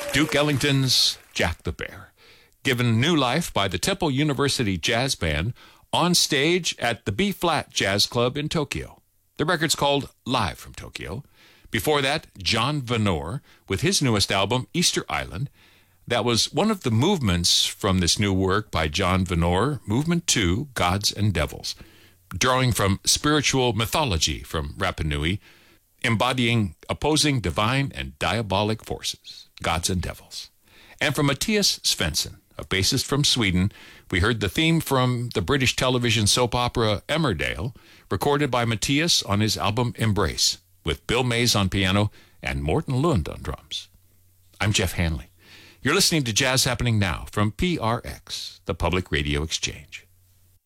Duke Ellington's Jack the Bear, given new life by the Temple University Jazz Band on stage at the B-Flat Jazz Club in Tokyo. The record's called Live from Tokyo. Before that, John Venor with his newest album, Easter Island. That was one of the movements from this new work by John Venor, Movement 2, Gods and Devils, drawing from spiritual mythology from Rapa Nui, embodying opposing divine and diabolic forces, gods and devils. And from Matthias Svensson, a bassist from Sweden, we heard the theme from the British television soap opera Emmerdale, recorded by Matthias on his album Embrace, with Bill Mays on piano and Morten Lund on drums. I'm Jeff Hanley. You're listening to Jazz Happening Now from PRX, the Public Radio Exchange.